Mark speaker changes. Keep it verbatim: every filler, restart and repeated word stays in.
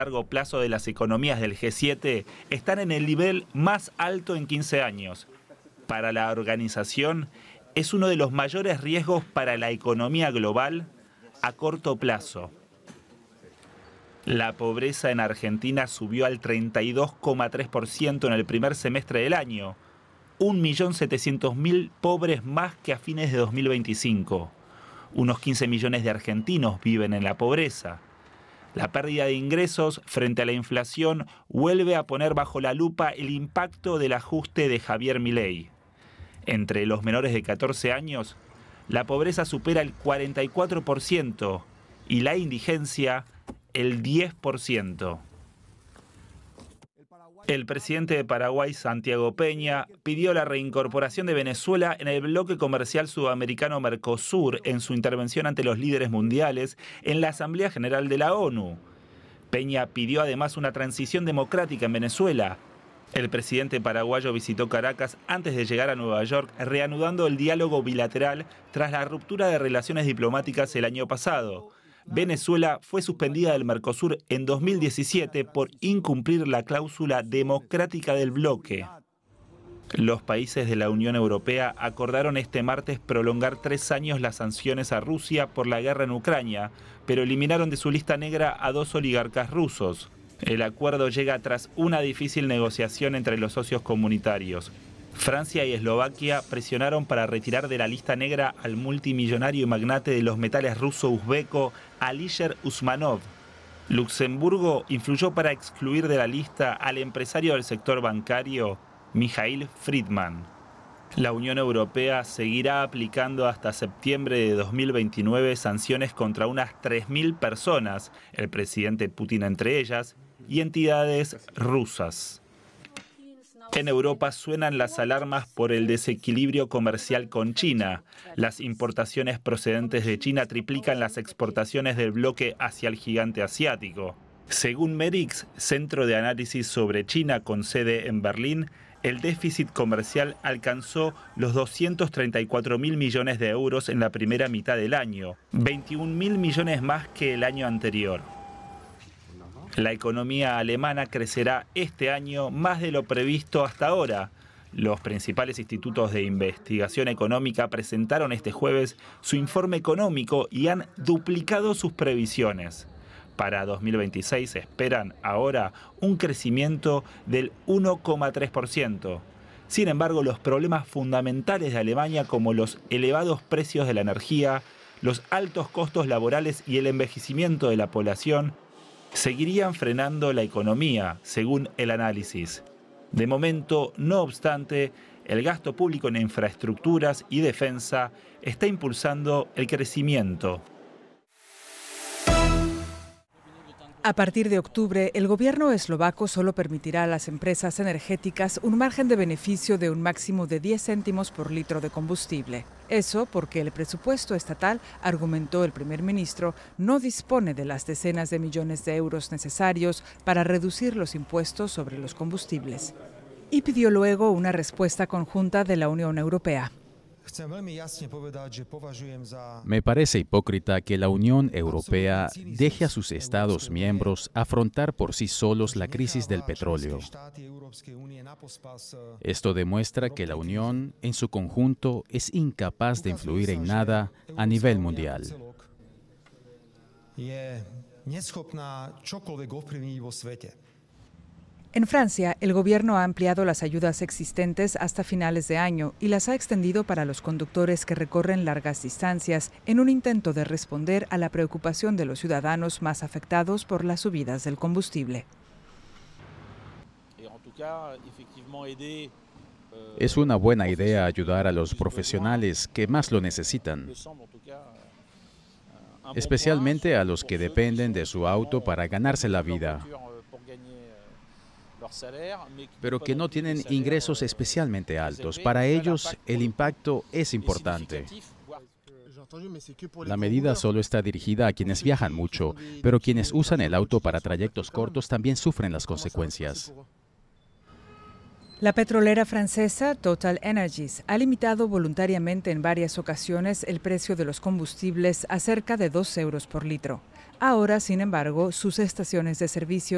Speaker 1: largo plazo de las economías del G siete están en el nivel más alto en quince años. Para la organización, es uno de los mayores riesgos para la economía global a corto plazo. La pobreza en Argentina subió al treinta y dos coma tres por ciento en el primer semestre del año, un millón setecientos mil pobres más que a fines de dos mil veinticinco. Unos quince millones de argentinos viven en la pobreza. La pérdida de ingresos frente a la inflación vuelve a poner bajo la lupa el impacto del ajuste de Javier Milei. Entre los menores de catorce años, la pobreza supera el cuarenta y cuatro por ciento y la indigencia el diez por ciento. El presidente de Paraguay, Santiago Peña, pidió la reincorporación de Venezuela en el bloque comercial sudamericano Mercosur en su intervención ante los líderes mundiales en la Asamblea General de la ONU. Peña pidió además una transición democrática en Venezuela. El presidente paraguayo visitó Caracas antes de llegar a Nueva York, reanudando el diálogo bilateral tras la ruptura de relaciones diplomáticas el año pasado. Venezuela fue suspendida del Mercosur en dos mil diecisiete por incumplir la cláusula democrática del bloque. Los países de la Unión Europea acordaron este martes prolongar tres años las sanciones a Rusia por la guerra en Ucrania, pero eliminaron de su lista negra a dos oligarcas rusos. El acuerdo llega tras una difícil negociación entre los socios comunitarios. Francia y Eslovaquia presionaron para retirar de la lista negra al multimillonario y magnate de los metales ruso-uzbeco Alisher Usmanov. Luxemburgo influyó para excluir de la lista al empresario del sector bancario Mijail Friedman. La Unión Europea seguirá aplicando hasta septiembre de dos mil veintinueve sanciones contra unas tres mil personas, el presidente Putin entre ellas, y entidades rusas. En Europa suenan las alarmas por el desequilibrio comercial con China. Las importaciones procedentes de China triplican las exportaciones del bloque hacia el gigante asiático. Según Merix, centro de análisis sobre China con sede en Berlín, el déficit comercial alcanzó los doscientos treinta y cuatro mil millones de euros en la primera mitad del año, veintiún mil millones más que el año anterior. La economía alemana crecerá este año más de lo previsto hasta ahora. Los principales institutos de investigación económica presentaron este jueves su informe económico y han duplicado sus previsiones. Para dos mil veintiséis esperan ahora un crecimiento del uno coma tres por ciento. Sin embargo, los problemas fundamentales de Alemania, como los elevados precios de la energía, los altos costos laborales y el envejecimiento de la población, seguirían frenando la economía, según el análisis. De momento, no obstante, el gasto público en infraestructuras y defensa está impulsando el crecimiento.
Speaker 2: A partir de octubre, el gobierno eslovaco solo permitirá a las empresas energéticas un margen de beneficio de un máximo de diez céntimos por litro de combustible. Eso porque el presupuesto estatal, argumentó el primer ministro, no dispone de las decenas de millones de euros necesarios para reducir los impuestos sobre los combustibles. Y pidió luego una respuesta conjunta de la Unión Europea.
Speaker 3: Me parece hipócrita que la Unión Europea deje a sus Estados miembros afrontar por sí solos la crisis del petróleo. Esto demuestra que la Unión, en su conjunto, es incapaz de influir en nada a nivel mundial.
Speaker 2: En Francia, el gobierno ha ampliado las ayudas existentes hasta finales de año y las ha extendido para los conductores que recorren largas distancias en un intento de responder a la preocupación de los ciudadanos más afectados por las subidas del combustible.
Speaker 3: Es una buena idea ayudar a los profesionales que más lo necesitan, especialmente a los que dependen de su auto para ganarse la vida, pero que no tienen ingresos especialmente altos. Para ellos, el impacto es importante. La medida solo está dirigida a quienes viajan mucho, pero quienes usan el auto para trayectos cortos también sufren las consecuencias.
Speaker 2: La petrolera francesa Total Energies ha limitado voluntariamente en varias ocasiones el precio de los combustibles a cerca de dos euros por litro. Ahora, sin embargo, sus estaciones de servicio